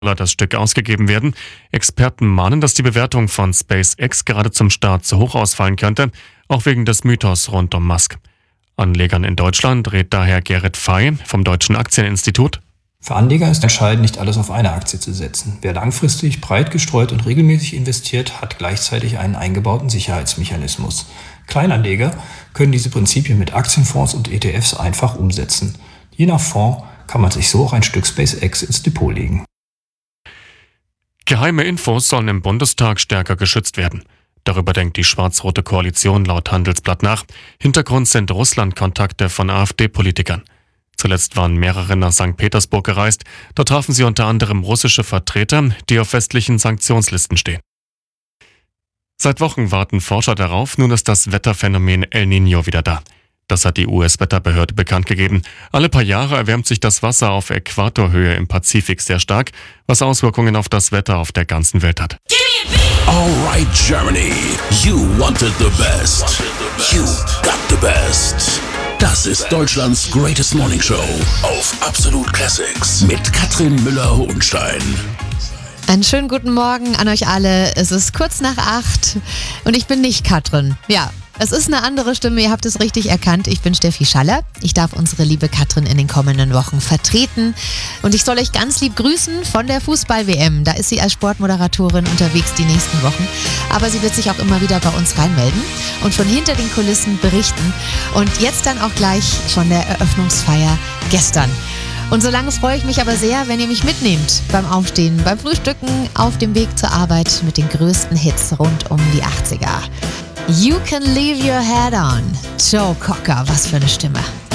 das Stück ausgegeben werden. Experten mahnen, dass die Bewertung von SpaceX gerade zum Start zu hoch ausfallen könnte, auch wegen des Mythos rund um Musk. Anlegern in Deutschland rät daher Gerrit Fey vom Deutschen Aktieninstitut. Für Anleger ist entscheidend, nicht alles auf eine Aktie zu setzen. Wer langfristig, breit gestreut und regelmäßig investiert, hat gleichzeitig einen eingebauten Sicherheitsmechanismus. Kleinanleger können diese Prinzipien mit Aktienfonds und ETFs einfach umsetzen. Je nach Fonds kann man sich so auch ein Stück SpaceX ins Depot legen. Geheime Infos sollen im Bundestag stärker geschützt werden. Darüber denkt die schwarz-rote Koalition laut Handelsblatt nach. Hintergrund sind Russland-Kontakte von AfD-Politikern. Zuletzt waren mehrere nach St. Petersburg gereist. Dort trafen sie unter anderem russische Vertreter, die auf westlichen Sanktionslisten stehen. Seit Wochen warten Forscher darauf, nun ist das Wetterphänomen El Niño wieder da. Das hat die US-Wetterbehörde bekannt gegeben. Alle paar Jahre erwärmt sich das Wasser auf Äquatorhöhe im Pazifik sehr stark, was Auswirkungen auf das Wetter auf der ganzen Welt hat. Alright Germany, you wanted the best. You got the best. Das ist Deutschlands Greatest Morning Show auf Absolut Classics mit Katrin Müller-Hohenstein. Einen schönen guten Morgen an euch alle. Es ist kurz nach 8 und ich bin nicht Katrin. Ja, es ist eine andere Stimme, ihr habt es richtig erkannt. Ich bin Steffi Schaller. Ich darf unsere liebe Katrin in den kommenden Wochen vertreten. Und ich soll euch ganz lieb grüßen von der Fußball-WM. Da ist sie als Sportmoderatorin unterwegs die nächsten Wochen. Aber sie wird sich auch immer wieder bei uns reinmelden und von hinter den Kulissen berichten. Und jetzt dann auch gleich von der Eröffnungsfeier gestern. Und solange freue ich mich aber sehr, wenn ihr mich mitnehmt beim Aufstehen, beim Frühstücken, auf dem Weg zur Arbeit mit den größten Hits rund um die 80er. You can leave your head on. Joe Cocker, was für eine Stimme.